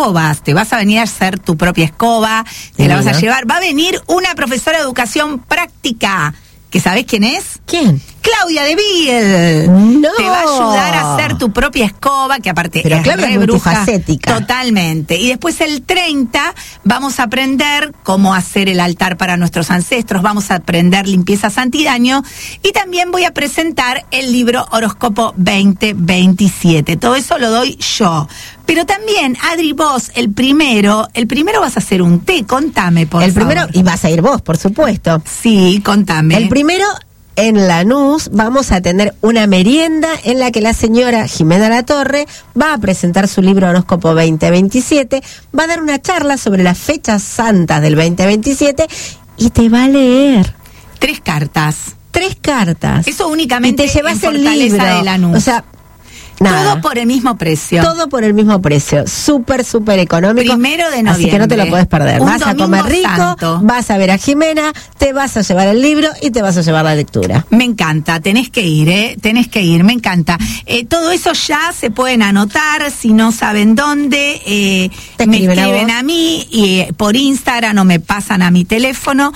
escobas. Te vas a venir a hacer tu propia escoba, te la vas a llevar. Va a venir una profesora de educación práctica, que ¿sabés quién es? ¿Quién? Claudia de Biel. No. Te va a ayudar a hacer tu propia escoba, que aparte pero es Claudia re es bruja. multifacética. Totalmente. Y después el 30 vamos a aprender cómo hacer el altar para nuestros ancestros, vamos a aprender limpieza santidaño y también voy a presentar el libro Horóscopo 2027. Todo eso lo doy yo. Pero también, Adri, vos, el primero vas a hacer un té, contame, por favor. El primero, y vas a ir vos, por supuesto. Sí, contame. El primero, en Lanús, vamos a tener una merienda en la que la señora Jimena Latorre va a presentar su libro Horóscopo 2027, va a dar una charla sobre las fechas santas del 2027 y te va a leer 3 cartas. 3 cartas. Eso únicamente y te llevas en el Fortaleza libro. de Lanús. O sea, nada. Todo por el mismo precio. Todo por el mismo precio. Súper, súper económico. 1 de noviembre. Así que no te lo podés perder. Un vas a comer rico, santo. vas a ver a Jimena, te vas a llevar el libro y te vas a llevar la lectura. Me encanta, tenés que ir, me encanta. Todo eso ya se pueden anotar, si no saben dónde, me escriben a mí y por Instagram o me pasan a mi teléfono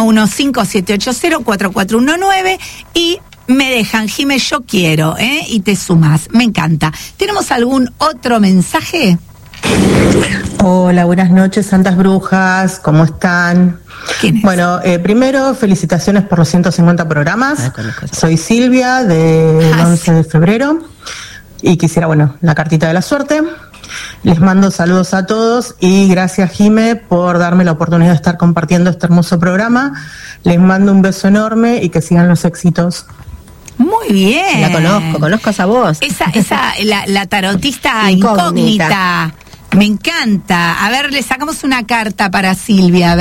115-780-4419 y me dejan, Jime, yo quiero, y te sumas. Me encanta. ¿Tenemos algún otro mensaje? Hola, buenas noches, Santas Brujas, ¿cómo están? ¿Quién es? Bueno, primero, felicitaciones por los 150 programas. Soy Silvia, del 11 de febrero, y quisiera, la cartita de la suerte. Les mando saludos a todos y gracias, Jime, por darme la oportunidad de estar compartiendo este hermoso programa. Les mando un beso enorme y que sigan los éxitos. Muy bien. La conozco esa voz. La tarotista incógnita. Me encanta. A ver, le sacamos una carta para Silvia,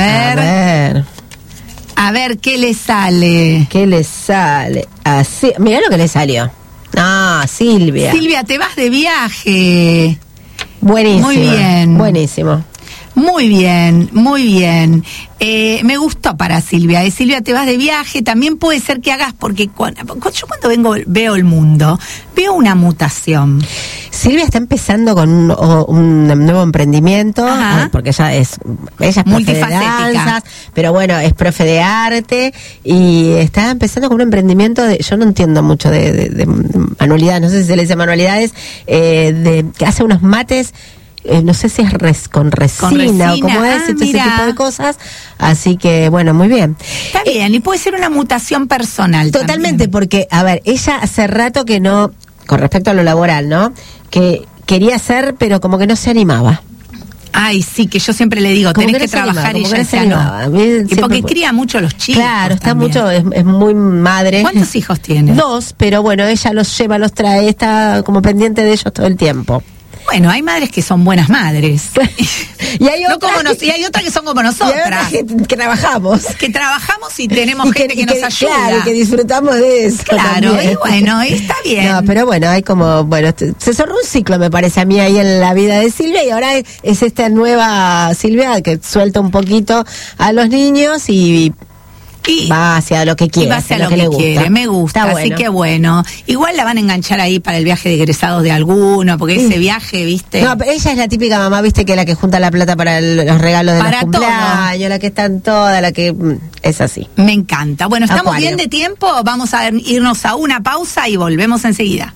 a ver qué le sale. ¿Qué le sale? Así, mirá lo que le salió. Silvia. Silvia, te vas de viaje. Buenísimo. Muy bien. Buenísimo. Muy bien, muy bien. Me gustó para Silvia. Silvia, te vas de viaje. También puede ser que hagas, porque yo cuando veo el mundo, veo una mutación. Silvia está empezando con un nuevo emprendimiento, porque ella es multifacética, profe de danzas, pero bueno, es profe de arte y está empezando con un emprendimiento yo no entiendo mucho de manualidades, no sé si se le dice manualidades, que hace unos mates. No sé si es con resina o como es, ese tipo de cosas. Así que, muy bien. Está bien, y puede ser una mutación personal. Totalmente, también. Porque, a ver, ella hace rato que no, con respecto a lo laboral, ¿no? Que quería hacer, pero como que no se animaba. Ay, sí, que yo siempre le digo, tenés que trabajar y ella decía no. Porque cría mucho a los chicos. Claro, está mucho, es muy madre. ¿Cuántos hijos tiene? 2, pero ella los lleva, los trae, está como pendiente de ellos todo el tiempo. Bueno, hay madres que son buenas madres. y hay otras y hay otras que son como nosotras. Que trabajamos. Que trabajamos y tenemos gente que nos ayuda. Claro, que disfrutamos de eso. Claro, también. y está bien. No, pero hay como, se cerró un ciclo, me parece a mí, ahí en la vida de Silvia, y ahora es esta nueva Silvia que suelta un poquito a los niños y va hacia lo que quiere. Y va hacia lo que le quiere, me gusta, está así que Igual la van a enganchar ahí para el viaje de egresados de alguno, porque ese viaje, ¿viste? No, pero ella es la típica mamá, ¿viste? Que la que junta la plata para los regalos de los cumpleaños, la que está en toda, la que es así. Me encanta. Bueno, ¿estamos Acuario. bien de tiempo? Vamos a irnos a una pausa y volvemos enseguida.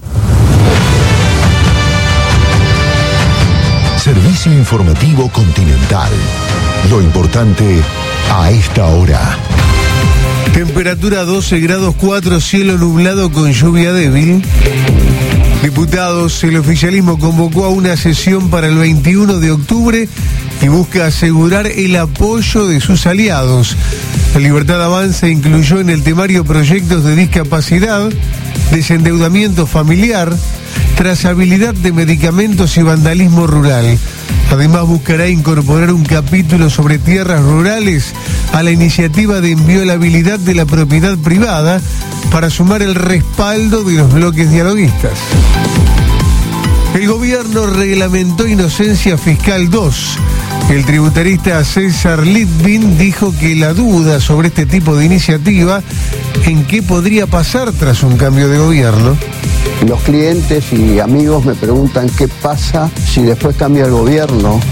Servicio informativo Continental. Lo importante a esta hora. Temperatura 12 grados 4, cielo nublado con lluvia débil. Diputados, el oficialismo convocó a una sesión para el 21 de octubre y busca asegurar el apoyo de sus aliados. La Libertad Avanza incluyó en el temario proyectos de discapacidad, desendeudamiento familiar, trazabilidad de medicamentos y vandalismo rural. Además buscará incorporar un capítulo sobre tierras rurales a la iniciativa de inviolabilidad de la propiedad privada para sumar el respaldo de los bloques dialoguistas. El gobierno reglamentó Inocencia Fiscal 2. El tributarista César Litvin dijo que la duda sobre este tipo de iniciativa en qué podría pasar tras un cambio de gobierno. Los clientes y amigos me preguntan qué pasa si después cambia el gobierno.